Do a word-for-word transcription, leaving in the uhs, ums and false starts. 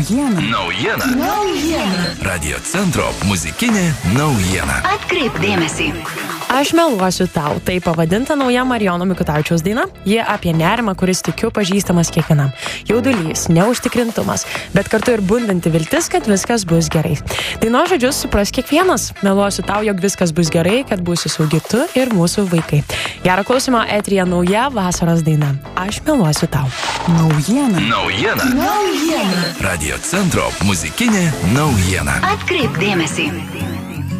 Naujiena. Naujiena. Naujiena. Radio centro muzikinė naujiena. Atkreipk dėmesį. Aš meluosiu tau. Tai pavadinta nauja Marijono Mikutavičiaus daina. Jie apie nerimą, kuris tikiu pažįstamas kiekvienam. Jaudulys, neužtikrintumas, bet kartu ir bundanti viltis, kad viskas bus gerai. Dainos žodžius supras kiekvienas. Meluosiu tau, jog viskas bus gerai, kad būsi saugi tu ir mūsų vaikai. Gerą klausimą, eteryje nauja vasaros daina. Aš meluosiu tau. Naujiena. Naujiena. Naujiena. Radio centro muzikinė naujiena. Atkreipk dėmesį.